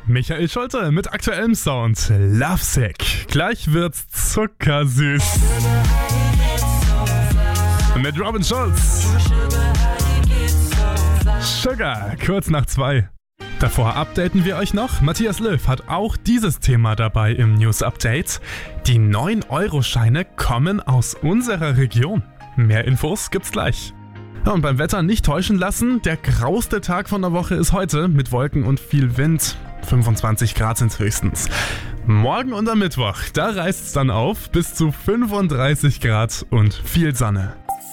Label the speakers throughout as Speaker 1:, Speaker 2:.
Speaker 1: Michael Schulte mit aktuellem Sound. Lovesick. Gleich wird's zuckersüß. Mit Robin Schulz. Sugar, kurz nach 2. Davor updaten wir euch noch. Matthias Löw hat auch dieses Thema dabei im News Update. Die 9-Euro-Scheine kommen aus unserer Region. Mehr Infos gibt's gleich. Ja, und beim Wetter nicht täuschen lassen, der grauste Tag von der Woche ist heute mit Wolken und viel Wind. 25 Grad sind höchstens. Morgen und am Mittwoch, da reißt's dann auf bis zu 35 Grad und viel Sonne.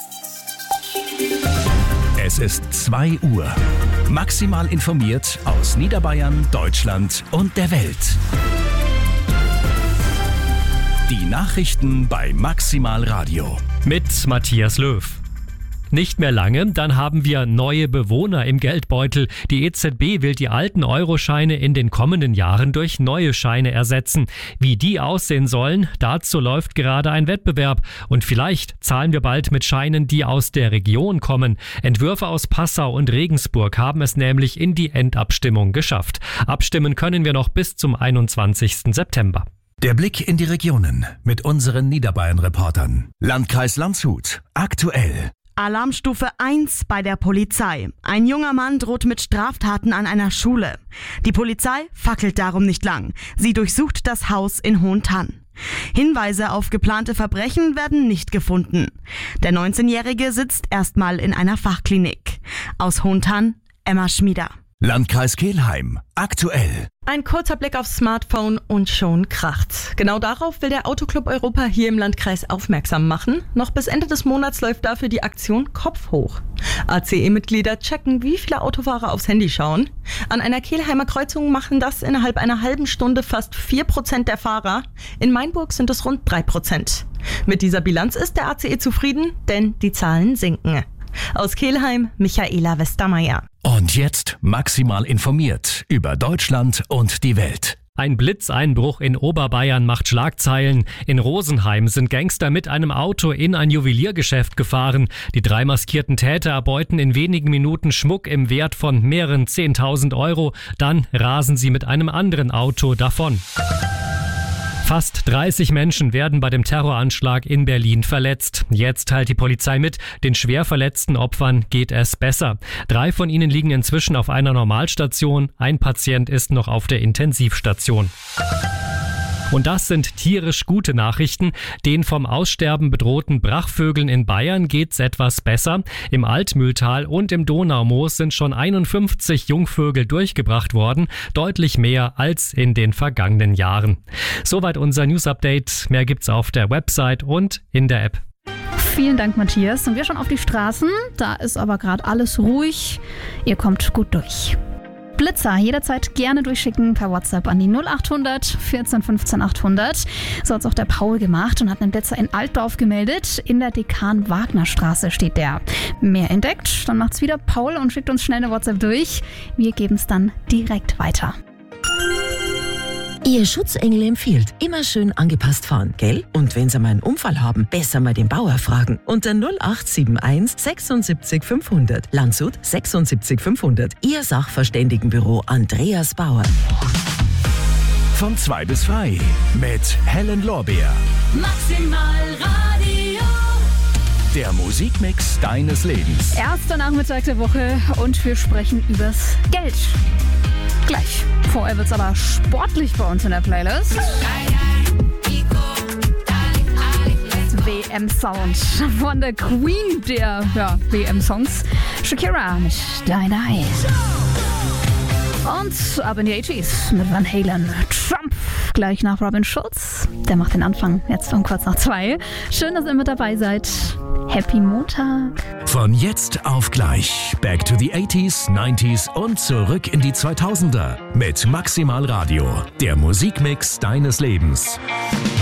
Speaker 2: Es ist 2 Uhr. Maximal informiert aus Niederbayern, Deutschland und der Welt. Die Nachrichten bei Maximal Radio.
Speaker 3: Mit Matthias Löw. Nicht mehr lange, dann haben wir neue Bewohner im Geldbeutel. Die EZB will die alten Euroscheine in den kommenden Jahren durch neue Scheine ersetzen. Wie die aussehen sollen, dazu läuft gerade ein Wettbewerb. Und vielleicht zahlen wir bald mit Scheinen, die aus der Region kommen. Entwürfe aus Passau und Regensburg haben es nämlich in die Endabstimmung geschafft. Abstimmen können wir noch bis zum 21. September.
Speaker 2: Der Blick in die Regionen mit unseren Niederbayern-Reportern. Landkreis Landshut. Aktuell.
Speaker 4: Alarmstufe 1 bei der Polizei. Ein junger Mann droht mit Straftaten an einer Schule. Die Polizei fackelt darum nicht lang. Sie durchsucht das Haus in Hohentann. Hinweise auf geplante Verbrechen werden nicht gefunden. Der 19-Jährige sitzt erstmal in einer Fachklinik. Aus Hohentann, Emma Schmieder.
Speaker 2: Landkreis Kelheim. Aktuell.
Speaker 5: Ein kurzer Blick aufs Smartphone und schon kracht's. Genau darauf will der Autoclub Europa hier im Landkreis aufmerksam machen. Noch bis Ende des Monats läuft dafür die Aktion Kopf hoch. ACE-Mitglieder checken, wie viele Autofahrer aufs Handy schauen. An einer Kelheimer Kreuzung machen das innerhalb einer halben Stunde fast 4% der Fahrer. In Mainburg sind es rund 3%. Mit dieser Bilanz ist der ACE zufrieden, denn die Zahlen sinken. Aus Kelheim, Michaela Westermeier.
Speaker 2: Und jetzt maximal informiert über Deutschland und die Welt.
Speaker 3: Ein Blitzeinbruch in Oberbayern macht Schlagzeilen. In Rosenheim sind Gangster mit einem Auto in ein Juweliergeschäft gefahren. Die 3 maskierten Täter erbeuten in wenigen Minuten Schmuck im Wert von mehreren 10.000 Euro. Dann rasen sie mit einem anderen Auto davon. Fast 30 Menschen werden bei dem Terroranschlag in Berlin verletzt. Jetzt teilt die Polizei mit, den schwer verletzten Opfern geht es besser. 3 von ihnen liegen inzwischen auf einer Normalstation, ein Patient ist noch auf der Intensivstation. Und das sind tierisch gute Nachrichten. Den vom Aussterben bedrohten Brachvögeln in Bayern geht's etwas besser. Im Altmühltal und im Donaumoos sind schon 51 Jungvögel durchgebracht worden. Deutlich mehr als in den vergangenen Jahren. Soweit unser News-Update. Mehr gibt's auf der Website und in der App.
Speaker 6: Vielen Dank, Matthias. Und wir schon auf die Straßen. Da ist aber gerade alles ruhig. Ihr kommt gut durch. Blitzer jederzeit gerne durchschicken per WhatsApp an die 0800 14 15 800. So hat's auch der Paul gemacht und hat einen Blitzer in Altdorf gemeldet. In der Dekan-Wagner-Straße steht der. Mehr entdeckt, dann macht's wieder Paul und schickt uns schnell eine WhatsApp durch. Wir geben's dann direkt weiter.
Speaker 7: Ihr Schutzengel empfiehlt, immer schön angepasst fahren, gell? Und wenn Sie mal einen Unfall haben, besser mal den Bauer fragen. Unter 0871 76 500. Landshut 76 500. Ihr Sachverständigenbüro Andreas Bauer.
Speaker 2: Von 2 bis 3 mit Helen Lorbeer.
Speaker 8: Maximal Radio.
Speaker 2: Der Musikmix deines Lebens.
Speaker 6: Erster Nachmittag der Woche und wir sprechen übers Geld. Gleich. Vorher wird's aber sportlich bei uns in der Playlist. WM-Sound von der Queen der WM-Songs. Shakira mit Deine Eyes. Und ab in die 80s mit Van Halen. Trump gleich nach Robin Schulz. Der macht den Anfang jetzt um kurz nach 2. Schön, dass ihr mit dabei seid. Happy Montag.
Speaker 2: Von jetzt auf gleich. Back to the 80s, 90s und zurück in die 2000er. Mit Maximal Radio. Der Musikmix deines Lebens.